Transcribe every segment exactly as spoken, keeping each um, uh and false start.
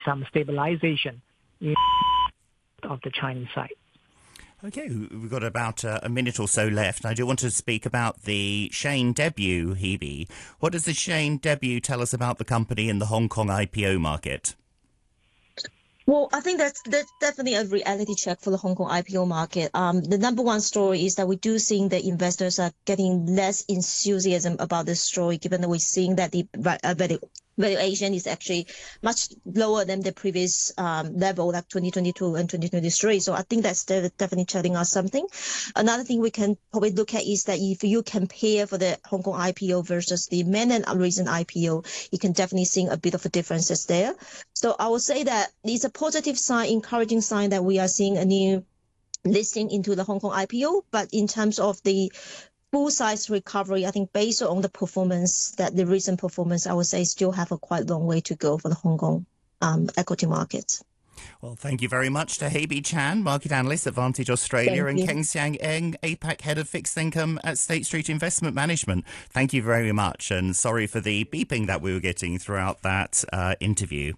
some stabilization in of the Chinese side. Okay, we've got about uh, a minute or so left. I do want to speak about the Shane debut, Hebe. What does the Shane debut tell us about the company in the Hong Kong I P O market? Well, I think that's that's definitely a reality check for the Hong Kong I P O market. Um, the number one story is that we do seeing that investors are getting less enthusiasm about this story, given that we're seeing that the uh, value, valuation is actually much lower than the previous um, level, like twenty twenty-two and twenty twenty-three. So I think that's definitely telling us something. Another thing we can probably look at is that if you compare for the Hong Kong I P O versus the mainland recent I P O, you can definitely see a bit of a differences there. So I would say that it's a positive sign, encouraging sign that we are seeing a new listing into the Hong Kong I P O. But in terms of the full-size recovery, I think based on the performance, that the recent performance, I would say still have a quite long way to go for the Hong Kong um, equity markets. Well, thank you very much to Hebe Chan, Market Analyst at Vantage Australia, Thank and you. Keng Xiang Eng, APAC Head of Fixed Income at State Street Investment Management. Thank you very much, and sorry for the beeping that we were getting throughout that uh, interview.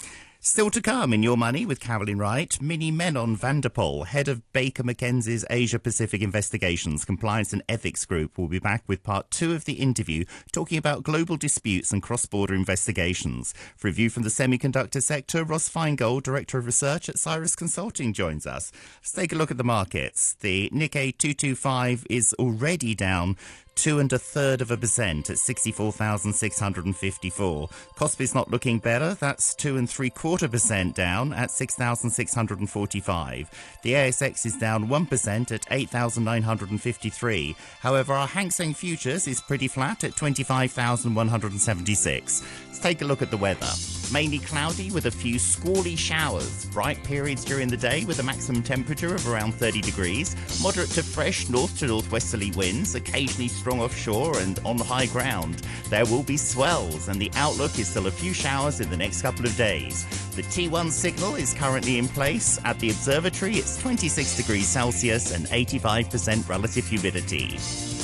Still to come in Your Money with Caroline Wright, Minnie Menon Vanderpoel, Head of Baker McKenzie's Asia Pacific Investigations, Compliance and Ethics Group, will be back with part two of the interview, talking about global disputes and cross-border investigations. For review from the semiconductor sector, Ross Feingold, Director of Research at Cyrus Consulting, joins us. Let's take a look at the markets. The Nikkei two twenty-five is already down two and a third of a percent at sixty-four thousand six hundred fifty-four. Kospi's not looking better. That's two and three quarter percent down at six thousand six hundred forty-five. The A S X is down one percent at eight thousand nine hundred fifty-three. However, our Hang Seng Futures is pretty flat at twenty-five thousand one hundred seventy-six. Let's take a look at the weather. Mainly cloudy with a few squally showers. Bright periods during the day with a maximum temperature of around thirty degrees. Moderate to fresh north to northwesterly winds, occasionally strong offshore and on the high ground. There will be swells, and the outlook is still a few showers in the next couple of days. The T one signal is currently in place. At the observatory, it's twenty-six degrees Celsius and eighty-five percent relative humidity.